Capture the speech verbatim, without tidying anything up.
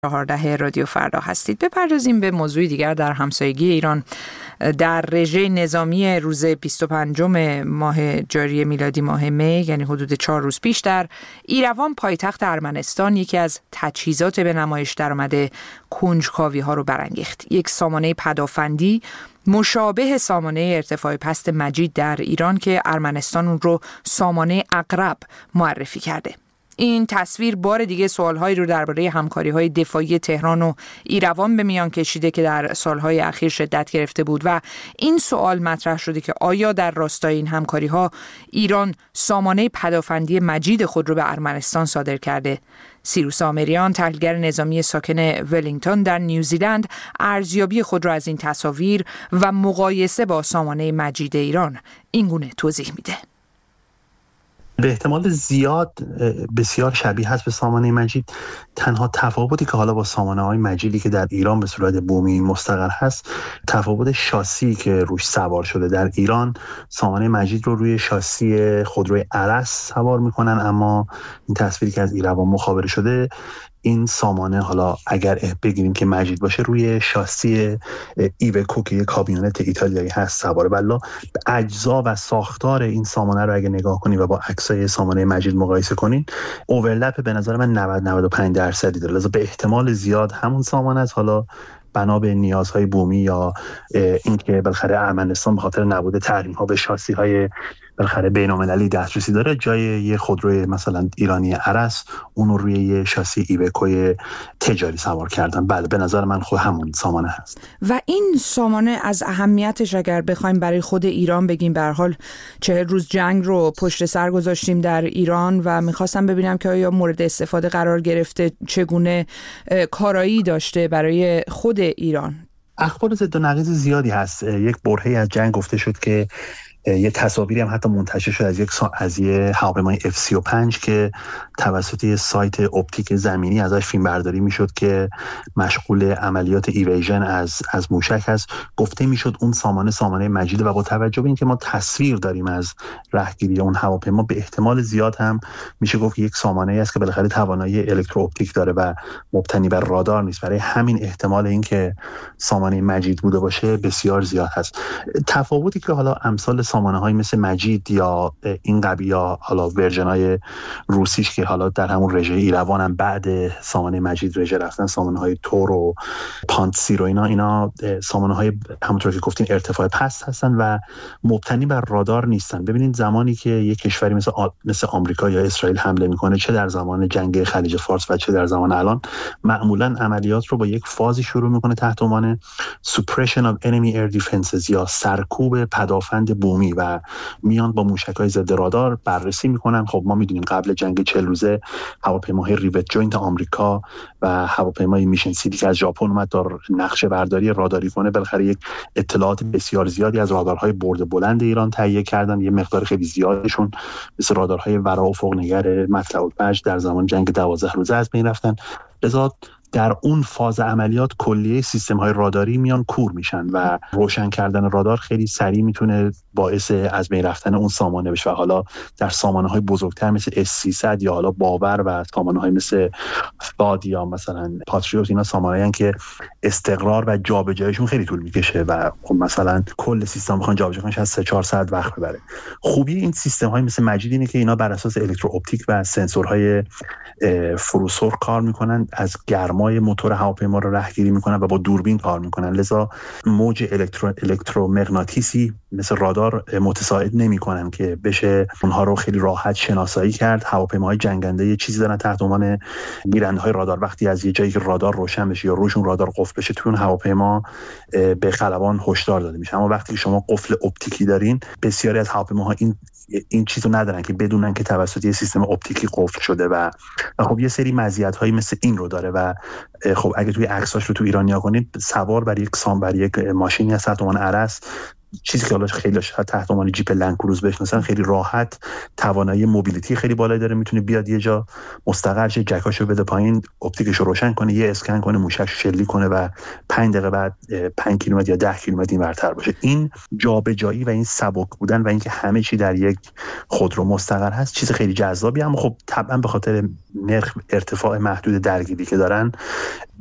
چهارده رادیو فردا هستید. بپردازیم به موضوع دیگر در همسایگی ایران. در رژه نظامی روز بیست و پنجم ماه جاری میلادی ماه می، یعنی حدود چهار روز پیش، در ایروان پایتخت ارمنستان یکی از تجهیزات به نمایش درآمده کنجکاوی ها رو برانگیخت. یک سامانه پدافندی مشابه سامانه ارتفاع پست مجید در ایران که ارمنستان اون رو سامانه عقرب معرفی کرده. این تصویر بار دیگه سوالهایی رو درباره همکاری‌های دفاعی تهران و ایروان به میان کشیده که در سالهای اخیر شدت گرفته بود و این سوال مطرح شده که آیا در راستای این همکاری‌ها ایران سامانه پدافندی مجید خود رو به ارمنستان صادر کرده؟ سیروس آمریان، تحلیلگر نظامی ساکن ولینگتون در نیوزیلند، ارزیابی خود را از این تصاویر و مقایسه با سامانه مجید ایران اینگونه توضیح میده. به احتمال زیاد بسیار شبیه هست به سامانه مجید. تنها تفاوتی که حالا با سامانه های مجیدی که در ایران به صورت بومی مستقر هست، تفاوت شاسی که روش سوار شده. در ایران سامانه مجید رو روی شاسی خودروی ارس سوار میکنن، اما این تصویری که از ایروان مخابره شده، این سامانه حالا اگر بگیریم که مجید باشه روی شاسی ایوکو که یک کامیونت ایتالیایی هست سواره. بلا به اجزا و ساختار این سامانه رو اگه نگاه کنید و با عکسای سامانه مجید مقایسه کنین، اورلپ به نظر من نود تا نود و پنج درصدی داره. لذا به احتمال زیاد همون سامانه است. حالا بنا به نیازهای بومی یا اینکه بالاخره ارمنستان به خاطر نبود تحریم‌ها به شاسی‌های بالاخره بین‌المللی دسترسی داره، جای یه خودروی مثلا ایرانی ارس اون رو روی یه شاسی ایوکوی تجاری سوار کردن. بله به نظر من خود همون سامانه هست. و این سامانه از اهمیتش اگر بخوایم برای خود ایران بگیم، به هر حال چهل روز جنگ رو پشت سر گذاشتیم در ایران و میخواستم ببینم که آیا مورد استفاده قرار گرفته، چگونه کارایی داشته برای خود ایران. اخبار ضد و نقیض زیادی هست. یک برهه‌ای از جنگ گفته شد که یه تصاویری هم حتی منتشر شد از یک سا... از یه هواپیمای اف سی و پنج که توسط یه سایت اپتیک زمینی ازش فیلم برداری میشد که مشغول عملیات ایویژن از از موشک هست. گفته میشد اون سامانه سامانه مجید و با توجه به اینکه ما تصویر داریم از رهگیری اون هواپیما، به احتمال زیاد هم میشه گفت یک سامانه است که بالاخره توانایی الکترو اپتیک داره و مبتنی بر رادار نیست. برای همین احتمال اینکه سامانه مجید بوده باشه بسیار زیاد هست. تفاوتی که حالا امثال سامانه‌های مثل مجید یا این قبیل یا حالا ورژن‌های روسیش که حالا در همون رژه ایروان هم بعد سامانه مجید رژه رفتن، سامانه‌های تور و پانتسیر و اینا اینا سامانه‌های همونطور که گفتین ارتفاع پست هستن و مبتنی بر رادار نیستن. ببینید زمانی که یک کشوری مثل آ... مثل آمریکا یا اسرائیل حمله میکنه، چه در زمان جنگ خلیج فارس و چه در زمان الان، معمولاً عملیات رو با یک فازی شروع میکنه تحت عنوان suppression of enemy air defenses یا سرکوب پدافند بومی و میان با موشک‌های ضد رادار بررسی میکنن. خب ما میدونیم قبل جنگ چهل روزه هواپیماهای ریوت جوینت آمریکا و هواپیمای میشن سیتی که از ژاپن اومد تا نقشه برداری راداری کنه، بالاخره یک اطلاعات بسیار زیادی از رادارهای برد بلند ایران تهیه کردن. یه مقدار خیلی زیادشون مثل رادارهای ورا و فوق‌نگر مطلع الفجر در زمان جنگ دوازده روزه از بین رفتن. لذا در اون فاز عملیات کلیه سیستم‌های راداری میان کور میشن و روشن کردن رادار خیلی سریع میتونه باعث از بین رفتن اون سامانه بشه. و حالا در سامانه‌های بزرگتر مثل اس سیصد یا حالا باور و سامانه‌های مثل فاد یا مثلا پاتریوت، اینا سامانه‌ای که استقرار و جابجاییشون خیلی طول میکشه و خب مثلا کل سیستم بخوان جابجا کنن از سه چهار ساعت وقت ببره. خوبی این سیستم‌های مثل مجید اینه که اینا بر اساس الکترو اپتیک و سنسورهای فروسور کار میکنن، از گرمای موتور هواپیما رو رهگیری میکنن و با دوربین کار میکنن. لذا موج الکترو الکترومغناطیسی مثل رادار متساعد نمیکنن که بشه اونها رو خیلی راحت شناسایی کرد. هواپیماهای جنگنده یه چیزی دارن تحت عنوان گیرنده‌های رادار. وقتی از یه جایی که رادار روشن بشه یا روشون رادار قفل بشه، توی اون هواپیما به خلبان هشدار داده میشه. اما وقتی شما قفل اپتیکی دارین، بسیاری از هواپیماها این این چیزو ندارن که بدونن که توسط یه سیستم اپتیکی قفل شده و خب یه سری مزیت‌هایی مثل این رو داره. و خب اگه توی عکساش رو تو ایران نگاه کنید، سوار بر یک سام بر یک ماشینی هست تحت عنوان ارس، چیزی که حالا خیلی تحت عنوان جیپ لنکروز بشناسن، خیلی راحت توانایی موبیلیتی خیلی بالایی داره، میتونه بیاد یه جا مستقر شه، جکاشو بده پایین، اپتیکشو روشن کنه، یه اسکن کنه، موشک شلیک کنه و پنج دقیقه بعد پنج کیلومتر یا ده کیلومتر اینورتر باشه. این جابجایی و این سبک بودن و اینکه همه چی در یک خودرو مستقر هست چیز خیلی جذابی، اما خب طبعا به خاطر نرخ ارتفاع محدود درگیری که دارن